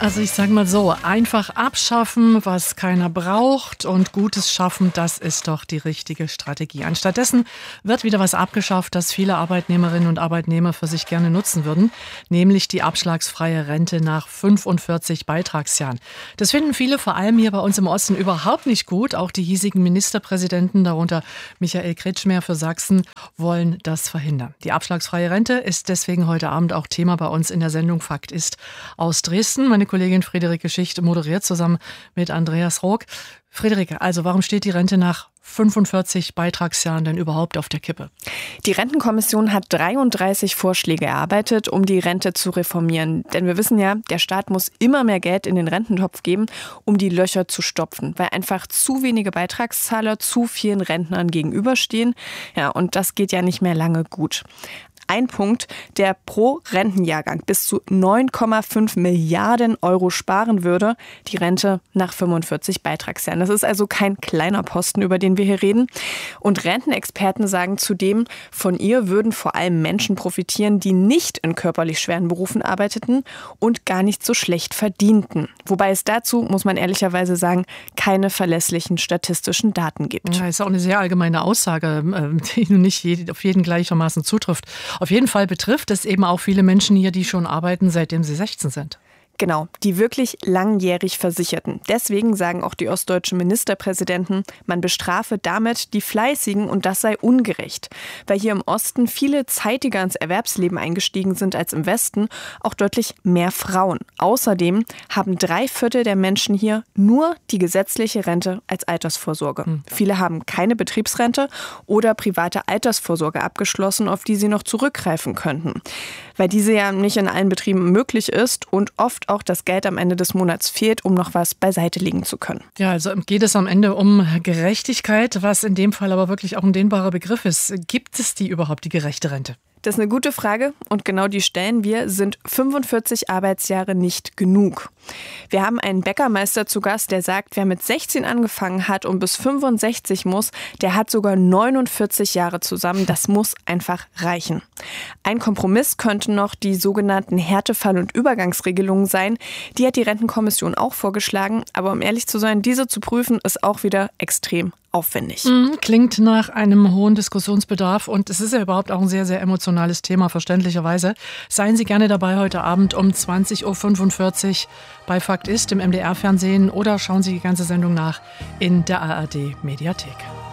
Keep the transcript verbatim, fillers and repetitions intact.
Also ich sage mal so, einfach abschaffen, was keiner braucht und Gutes schaffen, das ist doch die richtige Strategie. Anstattdessen wird wieder was abgeschafft, das viele Arbeitnehmerinnen und Arbeitnehmer für sich gerne nutzen würden, nämlich die abschlagsfreie Rente nach fünfundvierzig Beitragsjahren. Das finden viele, vor allem hier bei uns im Osten, überhaupt nicht gut. Auch die hiesigen Ministerpräsidenten, darunter Michael Kretschmer für Sachsen, wollen das verhindern. Die abschlagsfreie Rente ist deswegen heute Abend auch Thema bei uns in der Sendung Fakt ist aus Dresden. Meine Kollegin Friederike Schicht moderiert zusammen mit Andreas Rook. Friederike, also warum steht die Rente nach fünfundvierzig Beitragsjahren denn überhaupt auf der Kippe? Die Rentenkommission hat dreiunddreißig Vorschläge erarbeitet, um die Rente zu reformieren. Denn wir wissen ja, der Staat muss immer mehr Geld in den Rententopf geben, um die Löcher zu stopfen, weil einfach zu wenige Beitragszahler zu vielen Rentnern gegenüberstehen. Ja, und das geht ja nicht mehr lange gut. Ein Punkt, der pro Rentenjahrgang bis zu neun Komma fünf Milliarden Euro sparen würde, die Rente nach fünfundvierzig Beitragsjahren. Das ist also kein kleiner Posten, über den wir hier reden. Und Rentenexperten sagen zudem, von ihr würden vor allem Menschen profitieren, die nicht in körperlich schweren Berufen arbeiteten und gar nicht so schlecht verdienten. Wobei es dazu, muss man ehrlicherweise sagen, keine verlässlichen statistischen Daten gibt. Ja, ist auch eine sehr allgemeine Aussage, die nicht auf jeden gleichermaßen zutrifft. Auf jeden Fall betrifft es eben auch viele Menschen hier, die schon arbeiten, seitdem sie sechzehn sind. Genau, die wirklich langjährig Versicherten. Deswegen sagen auch die ostdeutschen Ministerpräsidenten, man bestrafe damit die Fleißigen und das sei ungerecht. Weil hier im Osten viele zeitiger ins Erwerbsleben eingestiegen sind als im Westen, auch deutlich mehr Frauen. Außerdem haben drei Viertel der Menschen hier nur die gesetzliche Rente als Altersvorsorge. Hm. Viele haben keine Betriebsrente oder private Altersvorsorge abgeschlossen, auf die sie noch zurückgreifen könnten. Weil diese ja nicht in allen Betrieben möglich ist und oft auch das Geld am Ende des Monats fehlt, um noch was beiseite legen zu können. Ja, also geht es am Ende um Gerechtigkeit, was in dem Fall aber wirklich auch ein dehnbarer Begriff ist. Gibt es die überhaupt, die gerechte Rente? Das ist eine gute Frage und genau die stellen wir. Sind fünfundvierzig Arbeitsjahre nicht genug? Wir haben einen Bäckermeister zu Gast, der sagt, wer mit sechzehn angefangen hat und bis fünfundsechzig muss, der hat sogar neunundvierzig Jahre zusammen. Das muss einfach reichen. Ein Kompromiss könnten noch die sogenannten Härtefall- und Übergangsregelungen sein. Die hat die Rentenkommission auch vorgeschlagen. Aber um ehrlich zu sein, diese zu prüfen, ist auch wieder extrem aufwendig. Klingt nach einem hohen Diskussionsbedarf und es ist ja überhaupt auch ein sehr, sehr emotionales Thema, verständlicherweise. Seien Sie gerne dabei heute Abend um zwanzig Uhr fünfundvierzig bei Fakt ist im M D R-Fernsehen oder schauen Sie die ganze Sendung nach in der A R D-Mediathek.